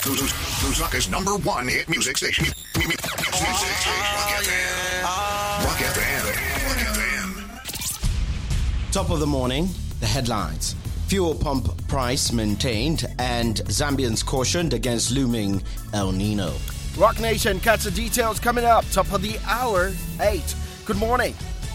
Lusaka's #1 hit music station. Rock FM. Top of the morning, the headlines. Fuel pump price maintained and Zambians cautioned against looming El Nino. Rock Nation, catch the details coming up. Top of the hour, 8. Good morning.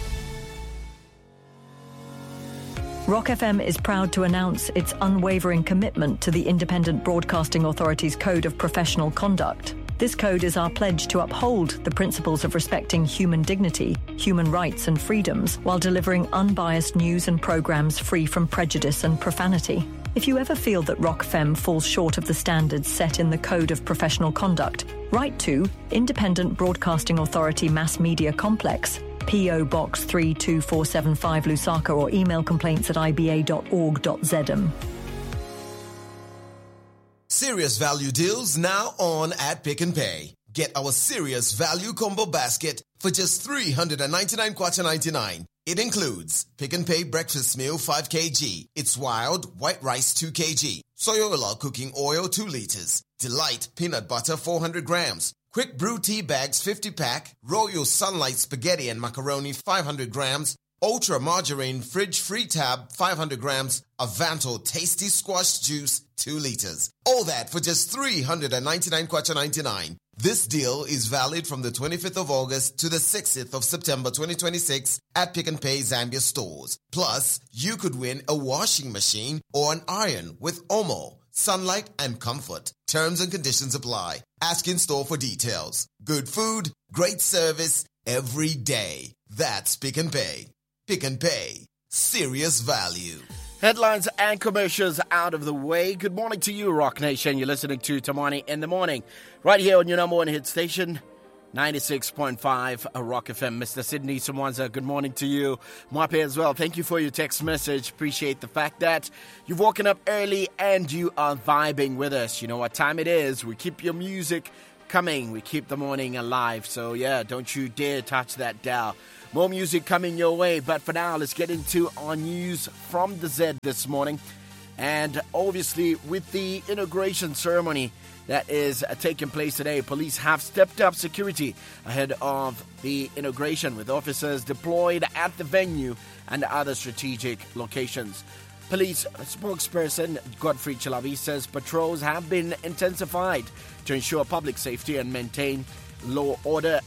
Rock FM is proud to announce its unwavering commitment to the Independent Broadcasting Authority's Code of Professional Conduct. This code is our pledge to uphold the principles of respecting human dignity, human rights and freedoms while delivering unbiased news and programs free from prejudice and profanity. If you ever feel that Rock FM falls short of the standards set in the Code of Professional Conduct, write to Independent Broadcasting Authority Mass Media Complex, P.O. Box 32475 Lusaka, or email complaints@iba.org.zm. Serious value deals now on at Pick n Pay. Get our serious value combo basket for just 399 kwacha 99. It includes Pick n Pay breakfast meal 5 kg. It's wild white rice 2 kg. Soyola cooking oil 2 liters. Delight peanut butter 400 grams. Quick brew tea bags 50 pack. Royal Sunlight spaghetti and macaroni 500 grams. Ultra margarine fridge free tab 500 grams. Avanto tasty squash juice 2 liters. All that for just 399 kwacha 99. This deal is valid from the 25th of August to the 6th of September 2026 at Pick n Pay Zambia stores. Plus, you could win a washing machine or an iron with Omo, Sunlight and Comfort. Terms and conditions apply. Ask in store for details. Good food, great service every day. That's Pick n Pay. Pick n Pay. Serious value. Headlines and commercials out of the way. Good morning to you, Rock Nation. You're listening to Tamani in the Morning, right here on your #1 hit station, 96.5 Rock FM. Mr. Sydney Sumwanza, good morning to you. Mwape as well. Thank you for your text message. Appreciate the fact that you've woken up early and you are vibing with us. You know what time it is. We keep your music coming. We keep the morning alive. So yeah, don't you dare touch that dial. More music coming your way, but for now, let's get into our news from the Z this morning. And obviously, with the inauguration ceremony that is taking place today, police have stepped up security ahead of the inauguration, with officers deployed at the venue and other strategic locations. Police spokesperson Godfrey Chilabi says patrols have been intensified to ensure public safety and maintain law and order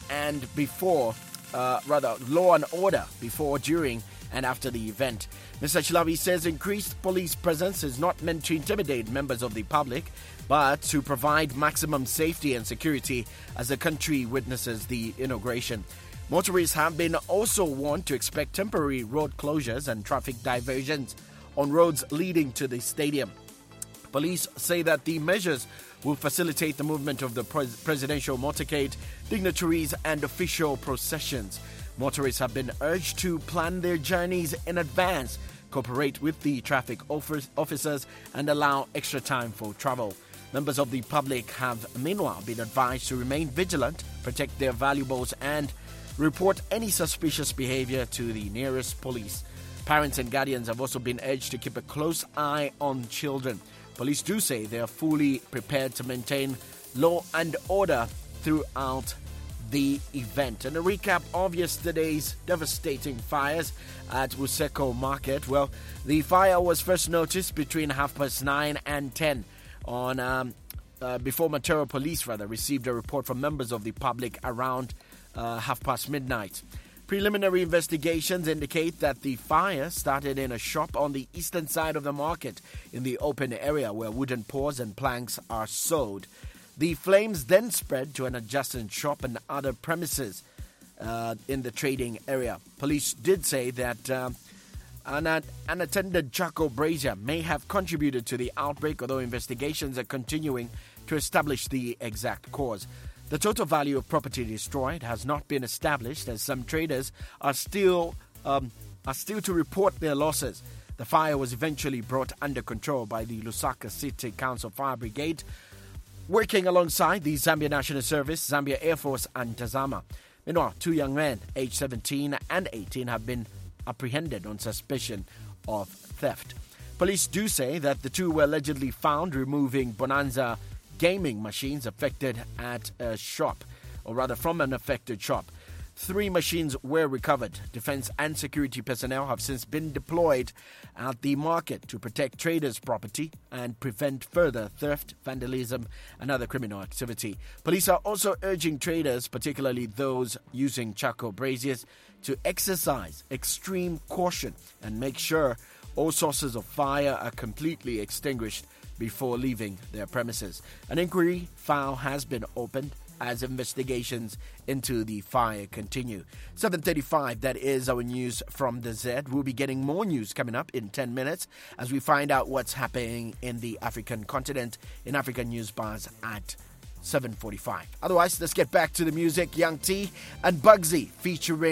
before, during, and after the event. Mr. Chilabi says increased police presence is not meant to intimidate members of the public, but to provide maximum safety and security as the country witnesses the inauguration. Motorists have been also warned to expect temporary road closures and traffic diversions on roads leading to the stadium. Police say that the measures will facilitate the movement of the presidential motorcade, dignitaries and official processions. Motorists have been urged to plan their journeys in advance, cooperate with the traffic officers and allow extra time for travel. Members of the public have meanwhile been advised to remain vigilant, protect their valuables and report any suspicious behavior to the nearest police. Parents and guardians have also been urged to keep a close eye on children. Police do say they are fully prepared to maintain law and order throughout the event. And a recap of yesterday's devastating fires at Wuseko Market. Well, the fire was first noticed between 9:30 and 10 on before Matero Police received a report from members of the public around midnight. Preliminary investigations indicate that the fire started in a shop on the eastern side of the market in the open area where wooden paws and planks are sold. The flames then spread to an adjacent shop and other premises in the trading area. Police did say that unattended charcoal brazier may have contributed to the outbreak, although investigations are continuing to establish the exact cause. The total value of property destroyed has not been established, as some traders are still to report their losses. The fire was eventually brought under control by the Lusaka City Council Fire Brigade, working alongside the Zambia National Service, Zambia Air Force and Tazama. Meanwhile, 2 young men, aged 17 and 18, have been apprehended on suspicion of theft. Police do say that the two were allegedly found removing Bonanza gaming machines affected at a shop, or rather from an affected shop. 3 machines were recovered. Defense and security personnel have since been deployed at the market to protect traders' property and prevent further theft, vandalism, and other criminal activity. Police are also urging traders, particularly those using charcoal braziers, to exercise extreme caution and make sure all sources of fire are completely extinguished before leaving their premises. An inquiry file has been opened as investigations into the fire continue. 7:35, that is our news from the Z. We'll be getting more news coming up in 10 minutes as we find out what's happening in the African continent in African News Bars at 7:45. Otherwise, let's get back to the music. Young T and Bugsy featuring